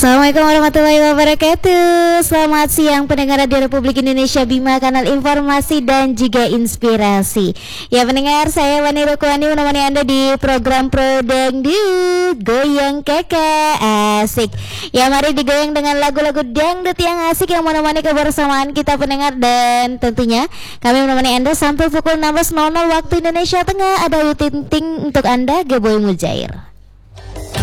Assalamualaikum warahmatullahi wabarakatuh. Selamat siang pendengar Radio Republik Indonesia Bima, kanal informasi dan juga inspirasi. Ya pendengar, saya Wani Rukwani menemani Anda di program Pro Dangdut Goyang Kakak. Asik. Ya mari digoyang dengan lagu-lagu dangdut yang asik yang menemani kebersamaan kita pendengar. Dan tentunya kami menemani Anda sampai pukul 16.00 waktu Indonesia Tengah. Ada Ayu Ting Ting untuk Anda, Geboy Mujair.